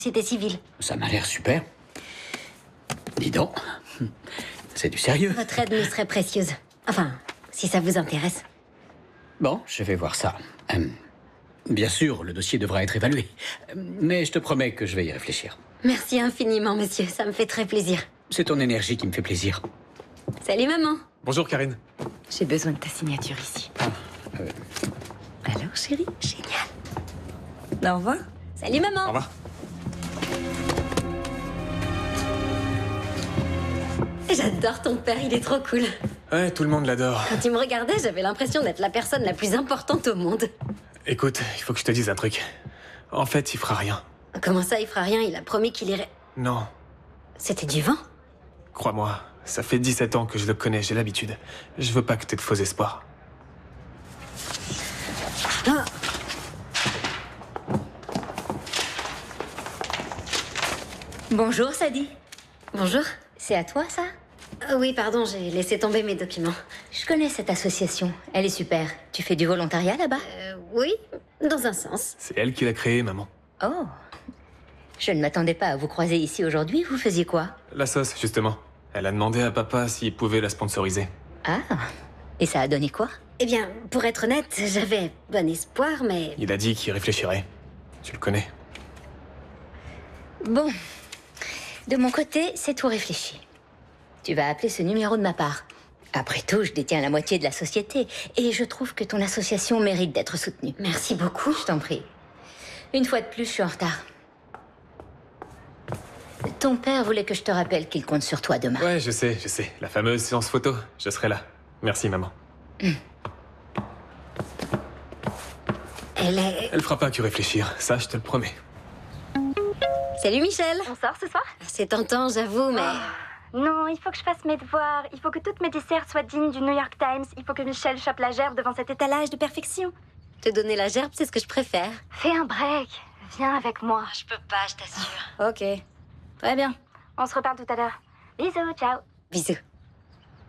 C'était civil. Ça m'a l'air super. Dis donc, c'est du sérieux. Votre aide nous serait précieuse. Enfin, si ça vous intéresse. Bon, je vais voir ça. Bien sûr, le dossier devra être évalué. Mais je te promets que je vais y réfléchir. Merci infiniment, monsieur. Ça me fait très plaisir. C'est ton énergie qui me fait plaisir. Salut, maman. Bonjour, Karine. J'ai besoin de ta signature ici. Alors, chérie? Génial. Au revoir. Salut, maman. Au revoir. J'adore ton père, il est trop cool. Ouais, tout le monde l'adore. Quand il me regardait, j'avais l'impression d'être la personne la plus importante au monde. Écoute, il faut que je te dise un truc. En fait, il fera rien. Comment ça, il fera rien? Il a promis qu'il irait... Non, C'était du vent? crois-moi, ça fait 17 ans que je le connais, j'ai l'habitude. Je veux pas que t'aies de faux espoirs. Ah. Bonjour, Sadie. Bonjour. C'est à toi, ça? Oui, pardon, j'ai laissé tomber mes documents. Je connais cette association. Elle est super. Tu fais du volontariat là-bas? Oui, dans un sens. C'est elle qui l'a créé, maman. Oh. Je ne m'attendais pas à vous croiser ici aujourd'hui. Vous faisiez quoi? La sauce, justement. Elle a demandé à papa s'il pouvait la sponsoriser. Ah. Et ça a donné quoi? Eh bien, pour être honnête, j'avais bon espoir, mais... Il a dit qu'il réfléchirait. Tu le connais. Bon. De mon côté, c'est tout réfléchi. Tu vas appeler ce numéro de ma part. Après tout, je détiens la moitié de la société. Et je trouve que ton association mérite d'être soutenue. Merci beaucoup. Je t'en prie. Une fois de plus, je suis en retard. Ton père voulait que je te rappelle qu'il compte sur toi demain. Ouais, je sais. La fameuse séance photo. Je serai là. Merci, maman. Elle fera pas que réfléchir. Ça, je te le promets. Salut, Michel. On sort ce soir? C'est tentant, j'avoue, mais... Non, il faut que je fasse mes devoirs. Il faut que toutes mes desserts soient dignes du New York Times. Il faut que Michel chope la gerbe devant cet étalage de perfection. Te donner la gerbe, c'est ce que je préfère. Fais un break. Viens avec moi. Je peux pas, je t'assure. Ah. Ok. Très bien. On se reparle tout à l'heure. Bisous, ciao. Bisous.